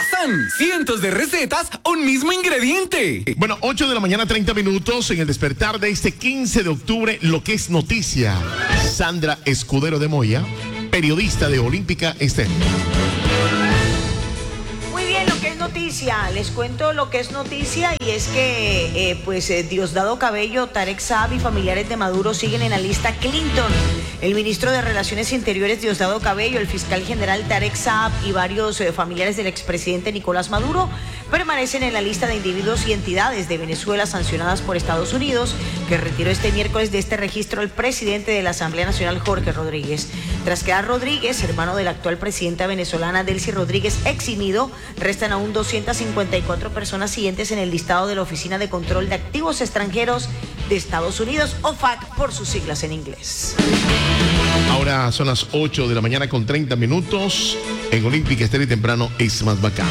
Croissant, cientos de recetas, un mismo ingrediente. Bueno, 8 de la mañana, 30 minutos en el despertar de este 15 de octubre, lo que es noticia. Sandra Escudero de Moya, periodista de Olímpica Estéreo. Muy bien, lo que es noticia, les cuento lo que es noticia y es que Diosdado Cabello, Tarek Saab y familiares de Maduro siguen en la lista Clinton. El ministro de Relaciones Interiores Diosdado Cabello, el fiscal general Tarek Saab y varios familiares del expresidente Nicolás Maduro permanecen en la lista de individuos y entidades de Venezuela sancionadas por Estados Unidos, que retiró este miércoles de este registro el presidente de la Asamblea Nacional, Jorge Rodríguez. Tras quedar Rodríguez, hermano de la actual presidenta venezolana Delcy Rodríguez, eximido, restan aún 254 personas siguientes en el listado de la Oficina de Control de Activos Extranjeros de Estados Unidos, OFAC por sus siglas en inglés. Ahora son las 8 de la mañana con 30 minutos. En Olímpica Estéreo y temprano es más bacán.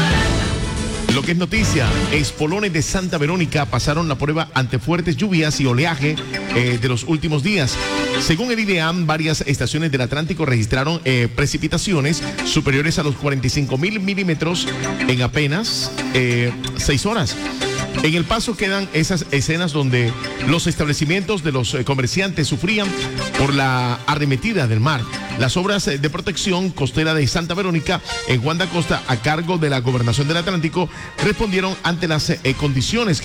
Lo que es noticia, espolones de Santa Verónica pasaron la prueba ante fuertes lluvias y oleaje de los últimos días. Según el IDEAM, varias estaciones del Atlántico registraron precipitaciones superiores a los 45.000 milímetros en apenas 6 horas. En El Paso quedan esas escenas donde los establecimientos de los comerciantes sufrían por la arremetida del mar. Las obras de protección costera de Santa Verónica en Juan de Acosta, a cargo de la Gobernación del Atlántico, respondieron ante las condiciones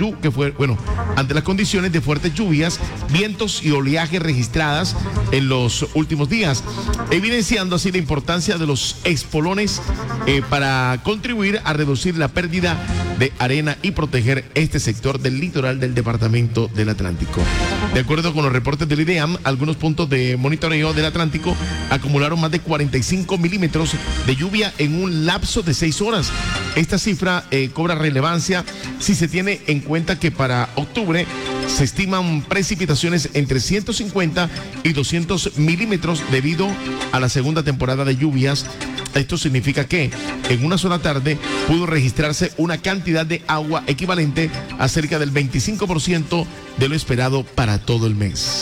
ante las condiciones de fuertes lluvias, vientos y oleaje registradas en los últimos días, evidenciando así la importancia de los espolones para contribuir a reducir la pérdida de arena y proteger este sector del litoral del departamento del Atlántico. De acuerdo con los reportes del IDEAM, algunos puntos de monitoreo del Atlántico acumularon más de 45 milímetros de lluvia en un lapso de 6 horas. Esta cifra cobra relevancia si se tiene en cuenta que para octubre se estiman precipitaciones entre 150 y 200 milímetros debido a la segunda temporada de lluvias. Esto significa que en una sola tarde pudo registrarse una cantidad de agua equivalente a cerca del 25% de lo esperado para todo el mes.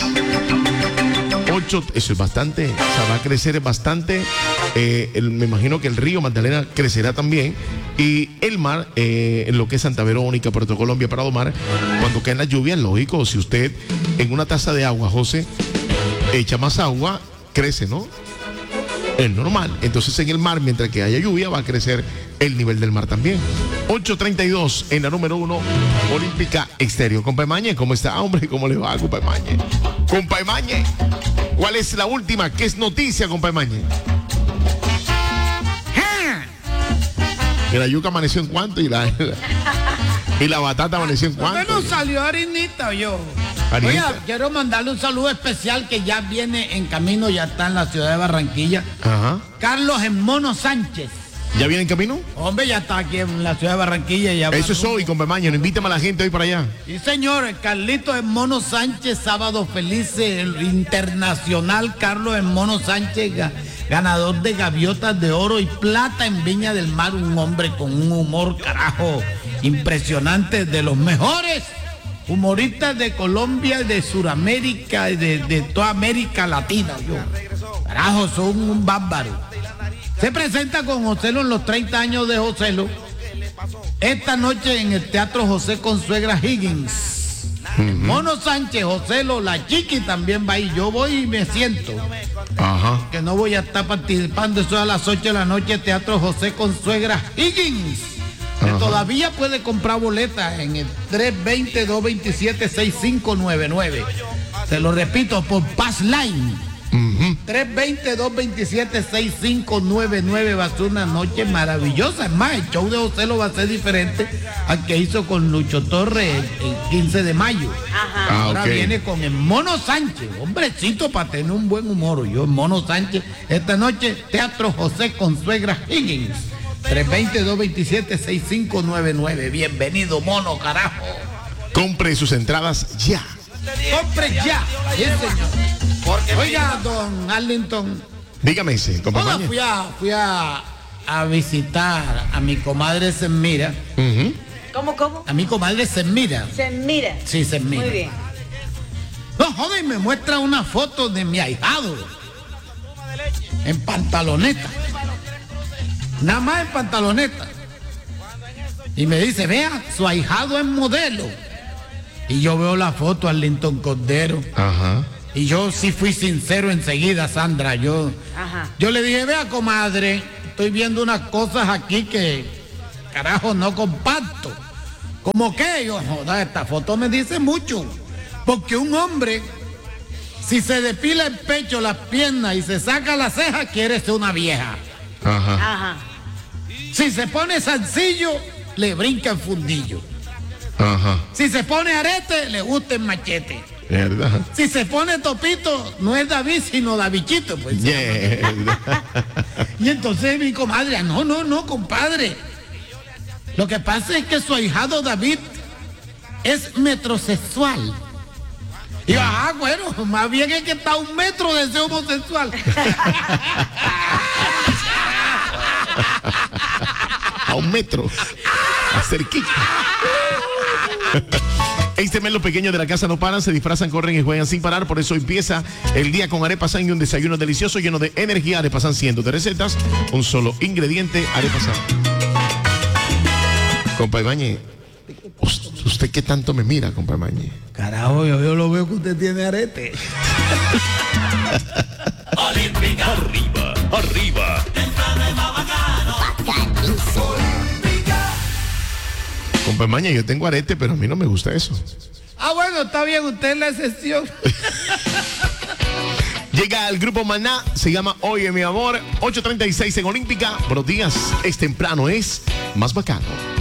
8, eso es bastante, o sea, va a crecer bastante. Me imagino que el río Magdalena crecerá también. Y el mar, en lo que es Santa Verónica, Puerto Colombia, Prado Mar, cuando caen las lluvias, lógico, si usted en una taza de agua, José, echa más agua, crece, ¿no? Es normal. Entonces en el mar, mientras que haya lluvia, va a crecer el nivel del mar también. 8:32 en la número 1, Olímpica Estéreo. Compa Mañe, ¿cómo está, hombre? ¿Cómo le va, compa Mañe? Compa Mañe, ¿cuál es la última? ¿Qué es noticia, compa Mañe? Que la yuca amaneció en cuánto y la batata amaneció en cuánto. Bueno, salió harinita yo. Oye, quiero mandarle un saludo especial que ya viene en camino, ya está en la ciudad de Barranquilla. Ajá. Carlos El Mono Sánchez. ¿Ya viene en camino? Hombre, ya está aquí en la ciudad de Barranquilla. Ya eso es hoy, compa Maña, no invítame a la gente hoy para allá. Sí, señor, Carlito El Mono Sánchez, sábado feliz, el internacional Carlos El Mono Sánchez, ganador de gaviotas de oro y plata en Viña del Mar, un hombre con un humor, carajo, impresionante, de los mejores humoristas de Colombia, de Sudamérica, de toda América Latina. Carajo, son un bárbaro. Se presenta con Joselo en los 30 años de Joselo, esta noche en el Teatro José Consuegra Higgins. Mono Sánchez, Joselo, la Chiqui también va ahí. Yo voy y me siento. Ajá. Que no voy a estar participando. Eso es a las 8 de la noche, Teatro José Consuegra Higgins. Que todavía puede comprar boletas en el 320-227-6599. Se lo repito, por Pass Line. 320-227-6599. Va a ser una noche maravillosa. Es más, el show de Joselo va a ser diferente al que hizo con Lucho Torres el 15 de mayo. Ahora viene con el Mono Sánchez, hombrecito para tener un buen humor. Yo, el Mono Sánchez, esta noche, Teatro José Consuegra Higgins. 320-227-6599. Bienvenido, Mono, carajo. Compre sus entradas ya. Compre ya. Bien, señor. Oiga, don Arlington. Dígame ese, compañero. Fui a visitar a mi comadre Senmira. ¿Cómo? A mi comadre Senmira. Senmira. Sí, Senmira. Muy bien. No, joven, me muestra una foto de mi ahijado en pantaloneta. nada más en pantaloneta. Y me dice, vea, su ahijado es modelo. Y yo veo la foto al Linton Cordero. Ajá. Y yo sí fui sincero enseguida, Sandra. Yo le dije, vea, comadre, estoy viendo unas cosas aquí que, carajo, no comparto. ¿Cómo qué? Yo, joder, esta foto me dice mucho. Porque un hombre, si se depila el pecho, las piernas y se saca la ceja, quiere ser una vieja. Ajá. Si se pone zancillo, le brinca el fundillo. Ajá. Si se pone arete, le gusta el machete. ¿Verdad? Si se pone topito, no es David, sino Davichito, pues. Y entonces mi comadre, no, compadre. Lo que pasa es que su ahijado David es metrosexual. Y yo, bueno, más bien es que está a 1 metro de ser homosexual. A 1 metro. Cerquita. Este mes los pequeños de la casa no paran, se disfrazan, corren y juegan sin parar. Por eso empieza el día con Arepa San y un desayuno delicioso lleno de energía. Arepa San, cientos de recetas, un solo ingrediente, Arepa San. Compa Ibañez, ¿usted qué tanto me mira, compa Ibañez? Carajo, yo lo veo que usted tiene arete. Olímpica. Arriba, arriba. Compa Ibañez, yo tengo arete, pero a mí no me gusta eso. Bueno, está bien, usted es la excepción. Llega el grupo Maná, se llama Oye mi amor, 8:36 en Olímpica. Buenos días, es temprano, es más bacano.